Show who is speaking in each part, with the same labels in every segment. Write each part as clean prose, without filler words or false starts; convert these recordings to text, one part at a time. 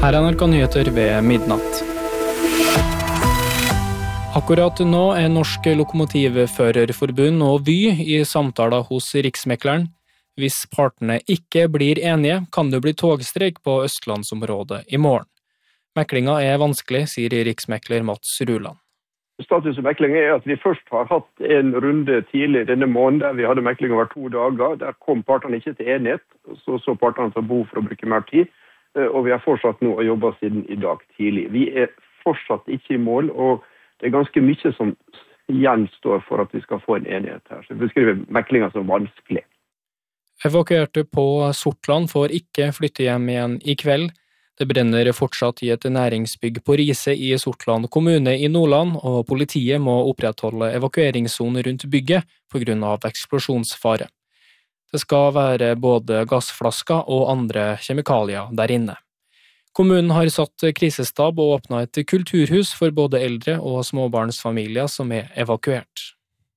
Speaker 1: Her er NRK Nyheter ved midnatt. Akkurat nå er Norsk Lokomotivførerforbund og Vy i samtaler hos Riksmekleren. Hvis partene ikke blir enige, kan det bli togstreik på Østlandsområdet i morgen. Meklinga er vanskelig, sier Riksmekler Mats Ruland.
Speaker 2: Status i meklingen er at vi først har hatt en runde tidlig denne måneden der vi hadde mekling over 2 dager. Der kom partene ikke til enighet, så partene tar behov for å bruke mer tid. Og vi har fortsatt nå å jobbe siden i dag tidlig. Vi er fortsatt ikke i mål, og det er ganske mye som gjenstår for at vi skal få en enighet her. Så vi beskriver meklingen som vanskelig.
Speaker 1: Evakuerte på Sortland får ikke flytte hjem igjen i kveld. Det brenner fortsatt i et næringsbygg på Rise i Sortland kommune i Nordland, og politiet må opprettholde evakueringssonen rundt bygget på grunn av eksplosjonsfare. Det skal være både gassflasker og andre kjemikalier der inne. Kommunen har satt krisestab og åpnet et kulturhus for både eldre og småbarnsfamilier som er evakuert.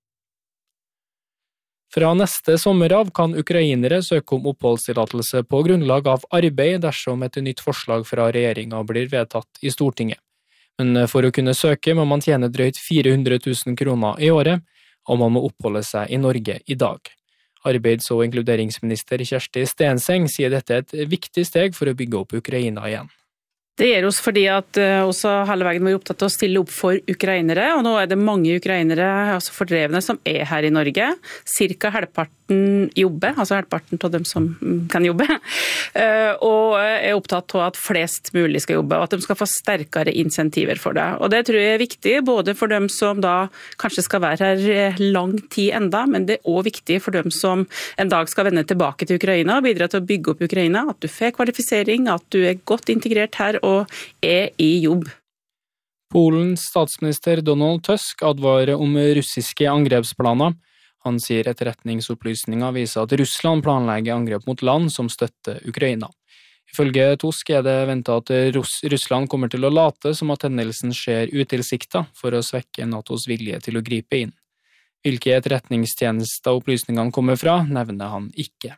Speaker 1: Fra neste sommer av kan ukrainere søke om oppholdstillatelse på grunnlag av arbeid dersom et nytt forslag fra regjeringen blir vedtatt i Stortinget. Men for å kunne søke må man tjene drøyt 400 000 kroner i året, og man må oppholde seg i Norge i dag. Arbeids- og inkluderingsminister Kjersti Stenseng sier dette er et viktig steg for å bygge opp Ukraina igjen.
Speaker 3: Det gjør oss fordi at også hele veien vi er opptatt av å stille opp for ukrainere, og nå er det mange ukrainere, altså fordrevne, som er her i Norge. Cirka halvparten jobber, altså halvparten av dem som kan jobbe, og er opptatt av at flest mulig skal jobbe, og at de skal få sterkere insentiver for det. Og det tror jeg er viktig, både for dem som da kanskje skal være her lang tid enda, men det er også viktig for dem som en dag skal vende tilbake til Ukraina og bidra til å bygge opp Ukraina, at du får kvalifisering, at du er godt integrert her og er i jobb.
Speaker 1: Polens statsminister Donald Tusk advarer om russiske angrepsplaner. Han sier etterretningsopplysninger viser at Russland planlegger angrep mot land som støtter Ukraina. Ifølge Tusk er det ventet at Russland kommer til å late som at hendelsen skjer utilsiktet for å svekke NATOs vilje til å gripe inn. Hvilke etterretningstjenester opplysningene kommer fra, nevner han ikke.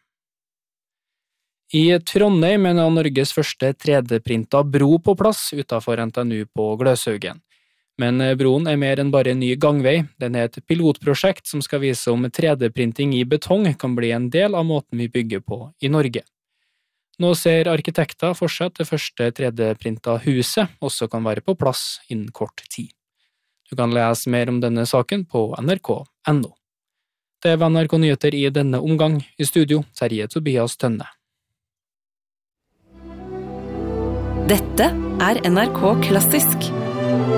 Speaker 1: I Trondheim er Norges første 3D-printa bro på plass utenfor NTNU på Gløshaugen. Men broen er mer enn bare en ny gangvei. Den er et pilotprosjekt som skal vise om 3D-printing i betong kan bli en del av måten vi bygger på i Norge. Nå ser arkitekter for seg at det første 3D-printa huset også kan være på plass innen kort tid. Du kan lese mer om denne saken på nrk.no. Det var NRK Nyheter i denne omgang. I studio, Terje Tobias Tønne.
Speaker 4: Dette er NRK Klassisk.